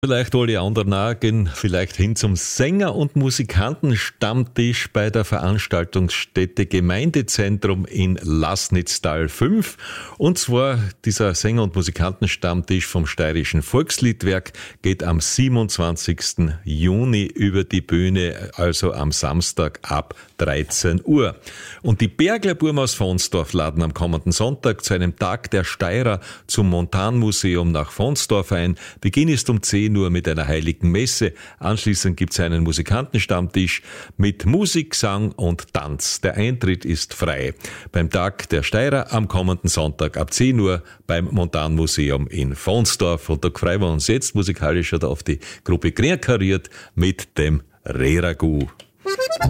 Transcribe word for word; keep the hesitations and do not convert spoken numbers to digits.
Vielleicht alle anderen auch, gehen vielleicht hin zum Sänger- und Musikantenstammtisch bei der Veranstaltungsstätte Gemeindezentrum in Lasnitztal fünf. Und zwar dieser Sänger- und Musikantenstammtisch vom Steirischen Volksliedwerk geht am siebenundzwanzigsten Juni über die Bühne, also am Samstag ab dreizehn Uhr. Und die Berglerburm aus Vonsdorf laden am kommenden Sonntag zu einem Tag der Steirer zum Montanmuseum nach Vonsdorf ein. Beginn ist um zehn Uhr mit einer heiligen Messe. Anschließend gibt es einen Musikantenstammtisch mit Musik, Sang und Tanz. Der Eintritt ist frei. Beim Tag der Steirer am kommenden Sonntag ab zehn Uhr beim Montanmuseum in Vonsdorf. Und da freuen wir uns jetzt musikalisch auf die Gruppe Querkariert mit dem Reragu.